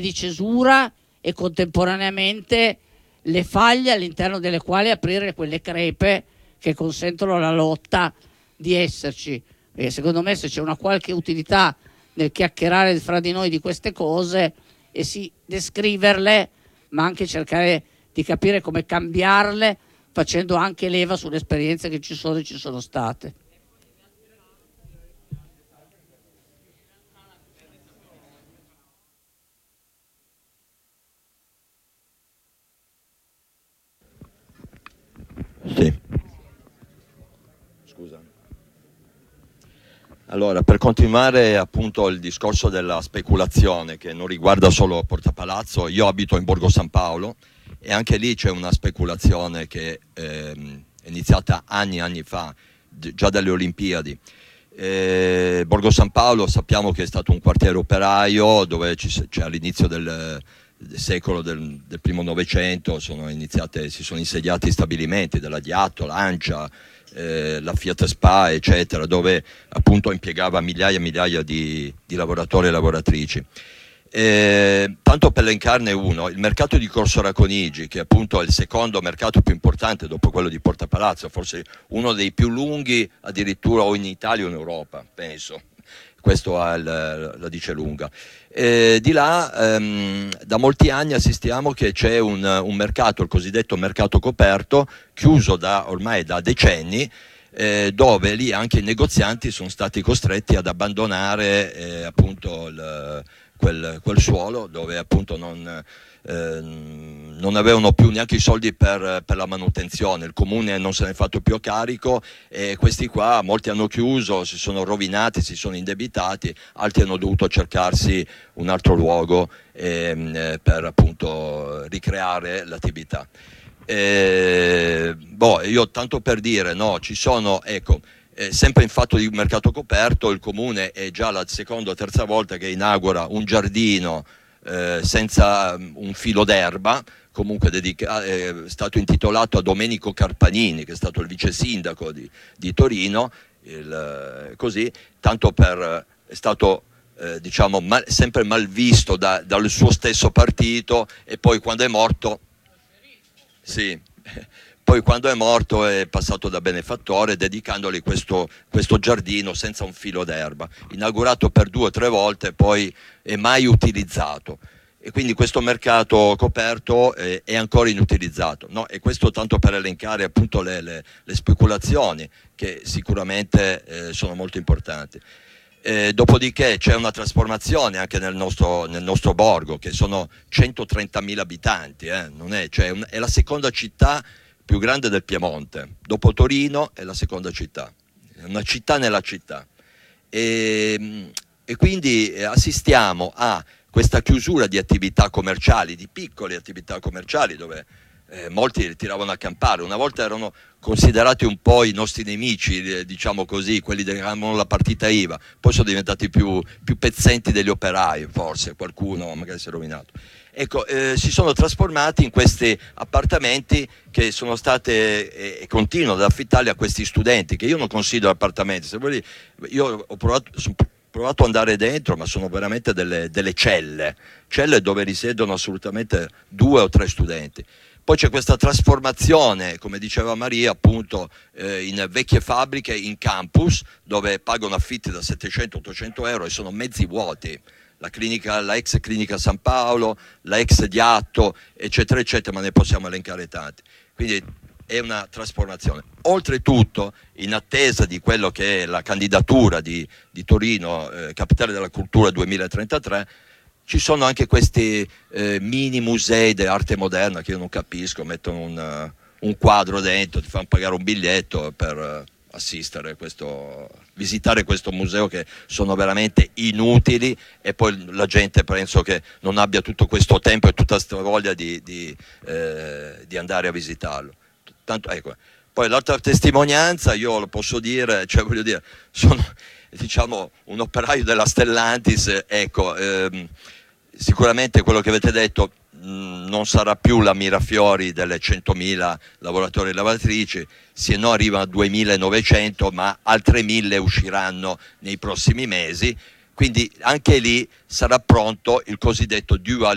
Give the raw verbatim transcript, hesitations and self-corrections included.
di cesura e contemporaneamente le faglie all'interno delle quali aprire quelle crepe che consentono alla lotta di esserci. E secondo me, se c'è una qualche utilità nel chiacchierare fra di noi di queste cose e sì descriverle, ma anche cercare di capire come cambiarle, facendo anche leva sulle esperienze che ci sono e ci sono state. Sì. Scusa. Allora, per continuare appunto il discorso della speculazione che non riguarda solo Porta Palazzo, io abito in Borgo San Paolo e anche lì c'è una speculazione che ehm, è iniziata anni e anni fa, già dalle Olimpiadi. Eh, Borgo San Paolo sappiamo che è stato un quartiere operaio dove c'è cioè, all'inizio del, del secolo del, del primo Novecento sono iniziate, si sono insediati stabilimenti della Diatto, l'Ancia, eh, la Fiat Spa, eccetera, dove appunto impiegava migliaia e migliaia di, di lavoratori e lavoratrici. Eh, tanto per elencarne uno, il mercato di Corso Racconigi, che appunto è il secondo mercato più importante dopo quello di Porta Palazzo, forse uno dei più lunghi addirittura o in Italia o in Europa, penso. Questo il, la dice lunga. Eh, di là ehm, da molti anni assistiamo che c'è un, un mercato, il cosiddetto mercato coperto, chiuso da ormai da decenni, eh, dove lì anche i negozianti sono stati costretti ad abbandonare eh, appunto il Quel, quel suolo dove appunto non, eh, non avevano più neanche i soldi per, per la manutenzione, il comune non se ne è fatto più a carico e questi qua molti hanno chiuso, si sono rovinati, si sono indebitati, altri hanno dovuto cercarsi un altro luogo eh, per appunto ricreare l'attività. Eh, boh, io tanto per dire, no, ci sono, ecco, Eh, sempre in fatto di mercato coperto, il comune è già la seconda o terza volta che inaugura un giardino eh, senza um, un filo d'erba, comunque dedica- è stato intitolato a Domenico Carpanini, che è stato il vice sindaco di, di Torino, il, così, tanto per, è stato eh, diciamo mal, sempre mal visto da, dal suo stesso partito e poi quando è morto, sì, poi quando è morto è passato da benefattore dedicandogli questo, questo giardino senza un filo d'erba, inaugurato per due o tre volte, poi è mai utilizzato. E quindi questo mercato coperto è, è ancora inutilizzato, no? E questo tanto per elencare appunto le, le, le speculazioni che sicuramente eh, sono molto importanti. Eh, dopodiché c'è una trasformazione anche nel nostro, nel nostro borgo, che sono centotrentamila abitanti, eh? Non è, cioè, un, è la seconda città più grande del Piemonte, dopo Torino è la seconda città, è una città nella città e, e quindi assistiamo a questa chiusura di attività commerciali, di piccole attività commerciali dove eh, molti tiravano a campare, una volta erano considerati un po' i nostri nemici, diciamo così, quelli che avevano la partita I V A, poi sono diventati più, più pezzenti degli operai, forse qualcuno magari si è rovinato. Ecco, eh, si sono trasformati in questi appartamenti che sono state e eh, continuano ad affittarli a questi studenti, che io non considero appartamenti. Se vuoi, io ho provato, sono provato ad andare dentro, ma sono veramente delle, delle celle, celle dove risiedono assolutamente due o tre studenti. Poi c'è questa trasformazione, come diceva Maria, appunto eh, in vecchie fabbriche, in campus, dove pagano affitti da settecento ottocento euro e sono mezzi vuoti. La, clinica, la ex clinica San Paolo, la ex Diatto, eccetera, eccetera, ma ne possiamo elencare tanti. Quindi è una trasformazione. Oltretutto, in attesa di quello che è la candidatura di, di Torino, eh, Capitale della Cultura duemilatrentatré, ci sono anche questi eh, mini musei di arte moderna che io non capisco, mettono un, uh, un quadro dentro, ti fanno pagare un biglietto per uh, assistere a questo, visitare questo museo, che sono veramente inutili, e poi la gente penso che non abbia tutto questo tempo e tutta questa voglia di, di, eh, di andare a visitarlo. Tanto, ecco. Poi l'altra testimonianza, io lo posso dire, cioè voglio dire, sono diciamo un operaio della Stellantis, ecco, ehm, sicuramente quello che avete detto mh, non sarà più la Mirafiori delle centomila lavoratori e lavoratrici, se no arrivano a duemilanovecento, ma altre mille usciranno nei prossimi mesi, quindi anche lì sarà pronto il cosiddetto dual